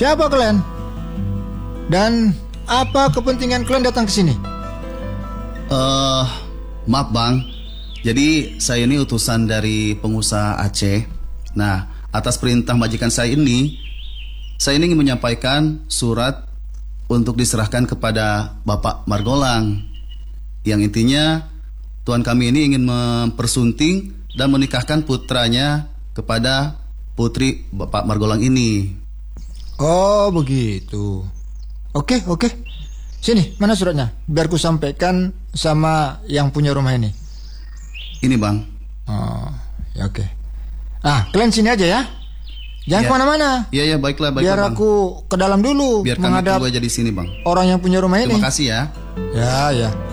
Siapa kalian? Dan apa kepentingan kalian datang ke sini? Maaf bang, jadi saya ini utusan dari pengusaha Aceh. Nah, atas perintah majikan saya ini ingin menyampaikan surat untuk diserahkan kepada Bapak Margolang. Yang intinya tuan kami ini ingin mempersunting dan menikahkan putranya kepada putri Bapak Margolang ini. Oh begitu. Oke. Sini, mana suratnya? Biar ku sampaikan sama yang punya rumah ini. Ini bang. Oh, ya oke. Kalian sini aja ya. Jangan kemana-mana. Iya, baiklah biar bang. Aku ke dalam dulu. Biar kami tunggu aja di sini bang. Orang yang punya rumah ini. Terima kasih ya. Ya.